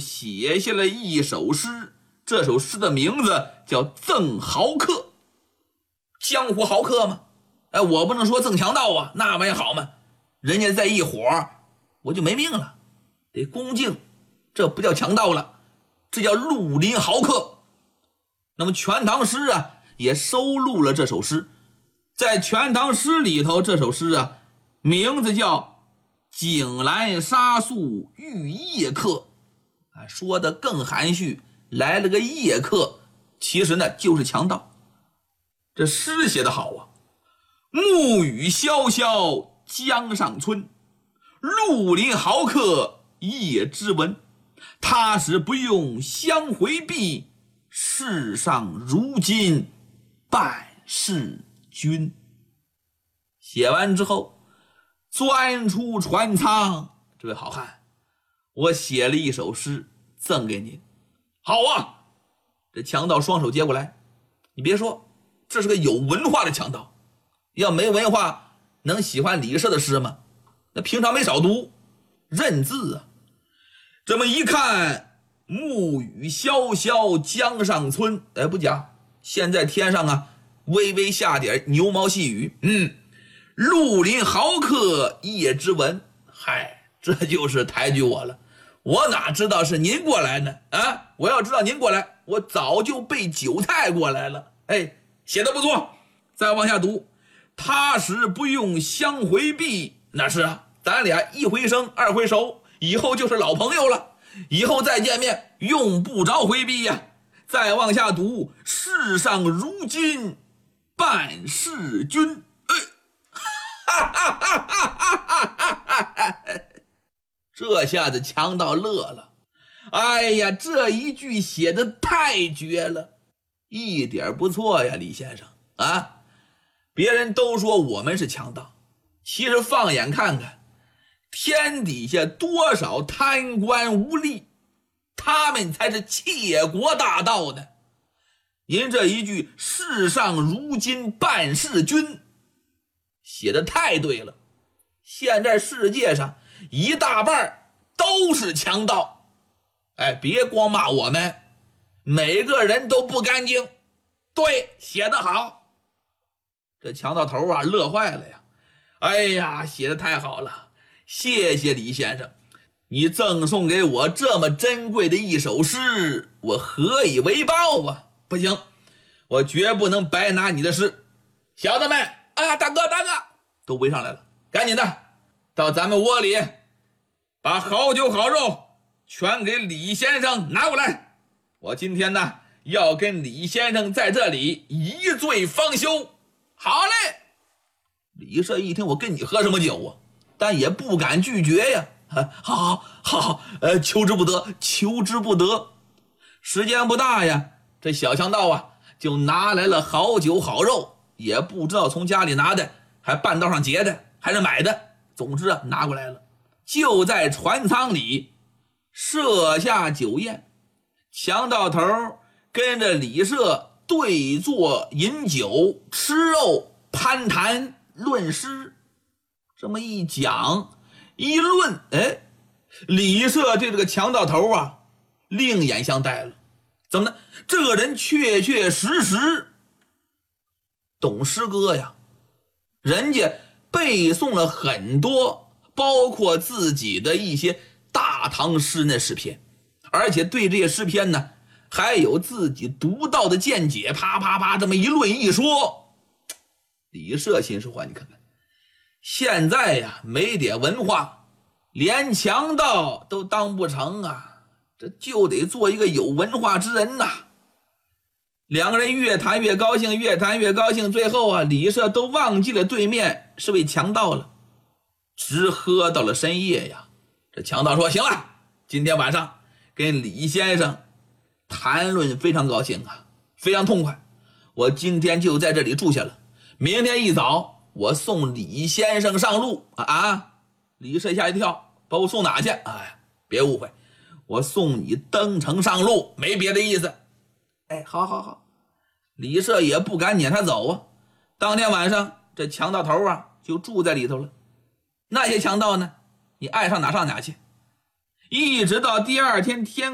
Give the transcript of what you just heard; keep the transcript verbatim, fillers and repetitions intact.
写下了一首诗，这首诗的名字叫《赠豪客》。江湖豪客嘛，哎，我不能说赠强盗啊，那玩意好吗？人家在一伙我就没命了，得恭敬，这不叫强盗了，这叫绿林豪客。那么全唐诗啊也收录了这首诗，在全唐诗里头，这首诗啊名字叫井栏沙宿遇夜客，啊，说的更含蓄，来了个夜客，其实呢就是强盗。这诗写得好啊，暮雨潇潇江上春，绿林豪客夜之闻，他时不用相回避，世上如今半是君。写完之后钻出船舱，这位好汉，我写了一首诗赠给您。好啊，这强盗双手接过来，你别说这是个有文化的强盗，要没文化能喜欢李舍的诗吗？那平常没少读，认字啊。这么一看，暮雨潇潇江上春，哎，不假，现在天上啊微微下点牛毛细雨，嗯，绿林豪客夜之闻，嗨，这就是抬举我了。我哪知道是您过来呢？啊，我要知道您过来，我早就被韭菜过来了。哎，写得不错，再往下读，他时不用相回避，那是啊，咱俩一回生二回熟，以后就是老朋友了，以后再见面用不着回避呀。再往下读，世上如今半是君，哎，哈哈哈哈哈哈，这下子强盗乐了。哎呀，这一句写的太绝了，一点不错呀，李先生啊！别人都说我们是强盗，其实放眼看看，天底下多少贪官污吏，他们才是窃国大盗呢。您这一句世上如今半是君写的太对了，现在世界上一大半都是强盗。哎，别光骂我们，每个人都不干净。对，写得好。这强盗头啊乐坏了呀，哎呀，写得太好了，谢谢李先生，你赠送给我这么珍贵的一首诗，我何以为报啊？不行，我绝不能白拿你的诗。小子们啊，大哥大哥都围上来了，赶紧的到咱们窝里把好酒好肉全给李先生拿过来，我今天呢要跟李先生在这里一醉方休。好嘞。李舍一听，我跟你喝什么酒啊？但也不敢拒绝呀。啊、好好好，呃，求之不得，求之不得。时间不大呀，这小强盗啊就拿来了好酒好肉，也不知道从家里拿的，还半道上劫的，还是买的，总之啊拿过来了，就在船舱里设下酒宴。强盗头跟着李舍对坐饮酒吃肉攀谈论诗，这么一讲一论，哎，李舍对这个强盗头啊另眼相待了。怎么呢？这个人确确实实懂诗歌呀，人家背诵了很多，包括自己的一些大唐诗那诗篇，而且对这些诗篇呢还有自己独到的见解，啪啪啪这么一论一说。李舍心说话，你看看现在呀没点文化连强盗都当不成啊，这就得做一个有文化之人呐。两个人越谈越高兴，越谈越高兴，最后啊李舍都忘记了对面是位强盗了，直喝到了深夜呀。这强盗说，行了，今天晚上跟李先生谈论非常高兴啊，非常痛快，我今天就在这里住下了，明天一早我送李先生上路啊啊！李舍吓一跳，把我送哪去？哎，别误会，我送你登城上路，没别的意思。哎，好好好，李舍也不敢撵他走啊。当天晚上这强盗头啊就住在里头了，那些强盗呢，你爱上哪上哪去，一直到第二天天